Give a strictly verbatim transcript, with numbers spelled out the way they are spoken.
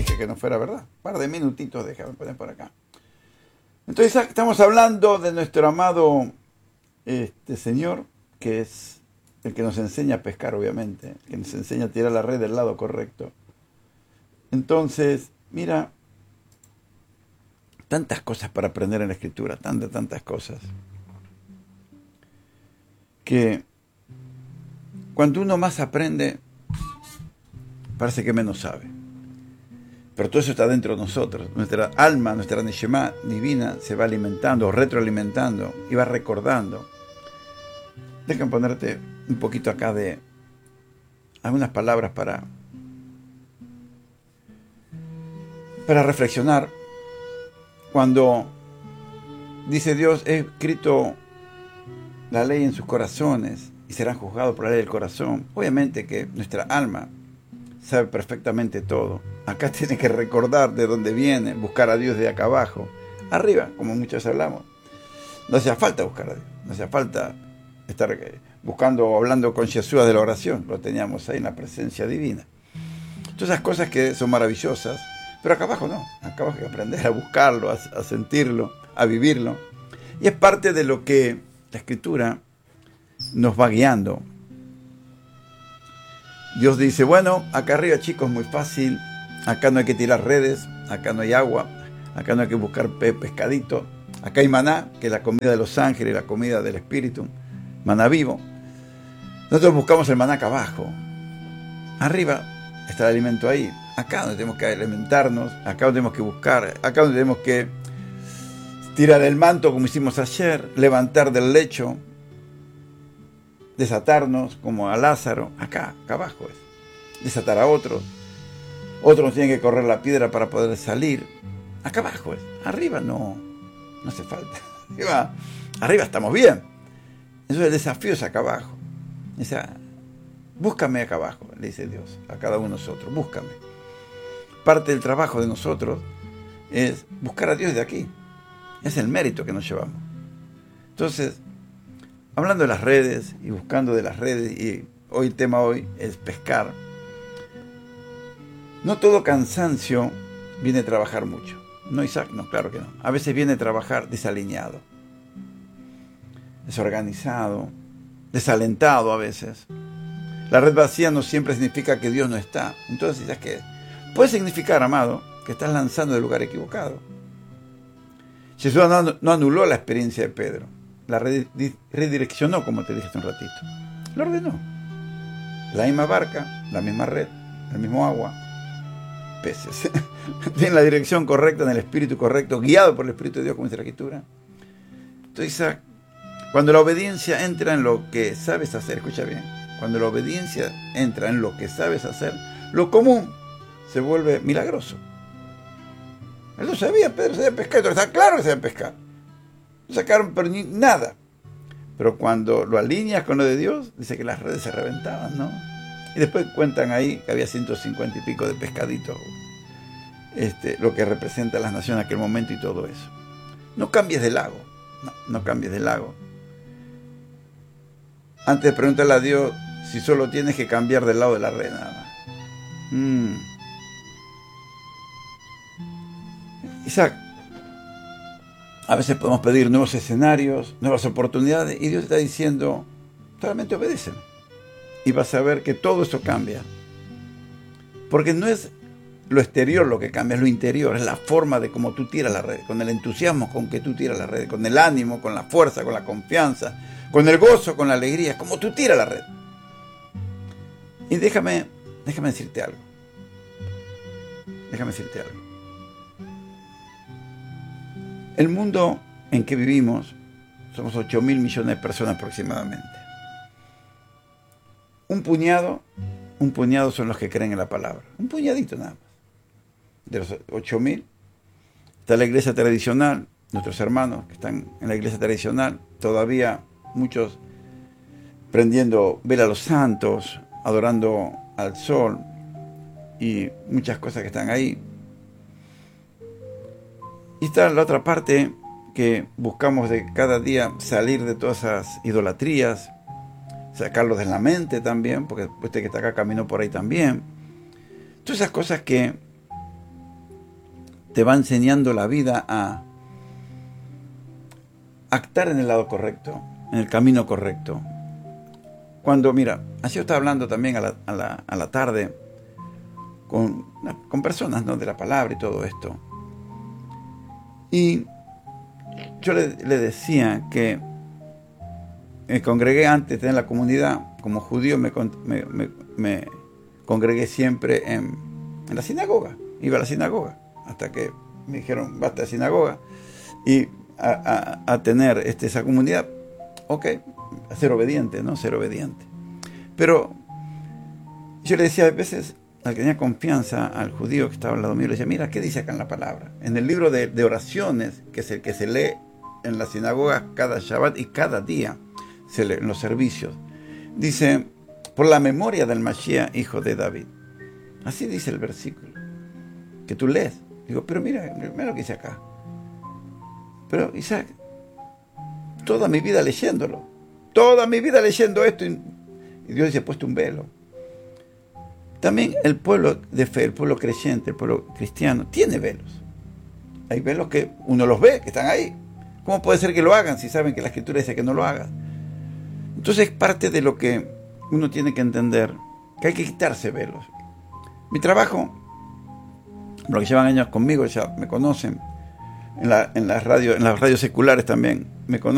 dije que no fuera verdad. Un par de minutitos, déjame poner por acá. Entonces estamos hablando de nuestro amado este Señor, que es el que nos enseña a pescar, obviamente, que nos enseña a tirar la red del lado correcto. Entonces, mira, tantas cosas para aprender en la Escritura, tantas, tantas cosas, que cuando uno más aprende, parece que menos sabe. Pero todo eso está dentro de nosotros. Nuestra alma, nuestra neshama divina se va alimentando, retroalimentando y va recordando. Déjame ponerte un poquito acá de algunas palabras para, para reflexionar. Cuando dice Dios, he escrito la ley en sus corazones y serán juzgados por la ley del corazón. Obviamente que nuestra alma sabe perfectamente todo. Acá tiene que recordar de dónde viene, buscar a Dios de acá abajo. Arriba, como muchos hablamos. No hacía falta buscar a Dios, no hacía falta estar buscando o hablando con Yeshua de la oración. Lo teníamos ahí en la presencia divina. Todas esas cosas que son maravillosas, pero acá abajo no. Acá abajo hay que aprender a buscarlo, a, a sentirlo, a vivirlo. Y es parte de lo que la Escritura nos va guiando. Dios dice, bueno, acá arriba, chicos, muy fácil. Acá no hay que tirar redes, acá no hay agua, acá no hay que buscar pe pescadito. Acá hay maná, que es la comida de los ángeles, la comida del espíritu, maná vivo. Nosotros buscamos el maná acá abajo. Arriba está el alimento ahí. Acá donde tenemos que alimentarnos, acá donde tenemos que buscar, acá donde tenemos que tirar el manto como hicimos ayer, levantar del lecho, desatarnos como a Lázaro, acá, acá abajo es. Desatar a otros. Otros tienen que correr la piedra para poder salir. Acá abajo es. Arriba no, no hace falta. Arriba, arriba estamos bien. Entonces el desafío es acá abajo. O sea, búscame acá abajo, le dice Dios a cada uno de nosotros. Búscame. Parte del trabajo de nosotros es buscar a Dios de aquí. Es el mérito que nos llevamos. Entonces, hablando de las redes y buscando de las redes, y hoy el tema hoy es pescar. No todo cansancio viene a trabajar mucho. No, Isaac, no, claro que no. A veces viene a trabajar desalineado, desorganizado, desalentado a veces. La red vacía no siempre significa que Dios no está. Entonces, ¿sabes qué? Puede significar, amado, que estás lanzando del lugar equivocado. Jesús no, no anuló la experiencia de Pedro. La redireccionó, como te dije hace un ratito. Lo ordenó. La misma barca, la misma red, el mismo agua, peces. Tiene la dirección correcta, en el espíritu correcto, guiado por el Espíritu de Dios, como dice la Escritura. Entonces, Isaac, cuando la obediencia entra en lo que sabes hacer, escucha bien, cuando la obediencia entra en lo que sabes hacer, lo común se vuelve milagroso. Él no sabía, Pedro sabía pescar, está claro que sabía pescar. No sacaron pero ni nada. Pero cuando lo alineas con lo de Dios, dice que las redes se reventaban, ¿no? Y después cuentan ahí que había ciento cincuenta y pico de pescaditos, este, lo que representa las naciones en aquel momento y todo eso. No cambies de lago, no, no cambies de lago. Antes de preguntarle a Dios si solo tienes que cambiar del lado de la red nada más. Mm. Isaac, a veces podemos pedir nuevos escenarios, nuevas oportunidades, y Dios está diciendo, solamente obedéceme. Y vas a ver que todo eso cambia. Porque no es lo exterior lo que cambia, es lo interior, es la forma de cómo tú tiras la red, con el entusiasmo con que tú tiras la red, con el ánimo, con la fuerza, con la confianza, con el gozo, con la alegría, es como tú tiras la red. Y déjame, déjame decirte algo. Déjame decirte algo. El mundo en que vivimos, somos ocho mil millones de personas aproximadamente. Un puñado, un puñado son los que creen en la palabra. Un puñadito nada más. De los ocho mil, está la iglesia tradicional, nuestros hermanos que están en la iglesia tradicional, todavía muchos prendiendo vela a los santos, adorando al sol y muchas cosas que están ahí. Y está la otra parte que buscamos de cada día salir de todas esas idolatrías, sacarlos de la mente también, porque usted que está acá caminó por ahí también. Todas esas cosas que te va enseñando la vida a actar en el lado correcto, en el camino correcto. Cuando, mira, así yo estaba hablando también a la, a la, a la tarde con, con personas, ¿no?, de la palabra y todo esto. Y yo le, le decía que me congregué antes de tener la comunidad. Como judío me, me, me, me congregué siempre en, en la sinagoga. Iba a la sinagoga hasta que me dijeron basta de sinagoga y a, a, a tener este, esa comunidad. Ok, a ser obediente, ¿no? Ser obediente. Pero yo le decía a veces al que tenía confianza, al judío que estaba al lado mío, le decía, mira, ¿qué dice acá en la palabra? En el libro de, de oraciones, que es el que se lee en la sinagoga cada Shabbat y cada día se lee en los servicios, dice, por la memoria del Mashiach, hijo de David. Así dice el versículo, que tú lees. Digo, pero mira, mira lo que dice acá. Pero, Isaac, toda mi vida leyéndolo, toda mi vida leyendo esto, y, y Dios dice, ha puesto un velo. También el pueblo de fe, el pueblo creyente, el pueblo cristiano, tiene velos. Hay velos que uno los ve, que están ahí. ¿Cómo puede ser que lo hagan si saben que la Escritura dice que no lo hagan? Entonces, parte de lo que uno tiene que entender, que hay que quitarse velos. Mi trabajo, los que llevan años conmigo ya me conocen, en la, en la radio, en las radios seculares también me conocen.